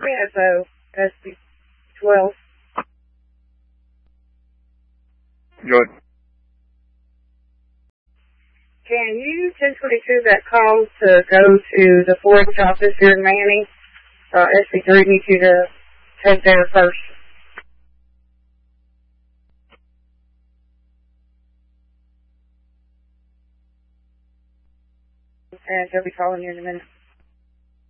So SB12. Good. Can you 1022 that call to go to the Ford's office here in Manning? SB3 needs you to head there first. And they'll be calling you in a minute.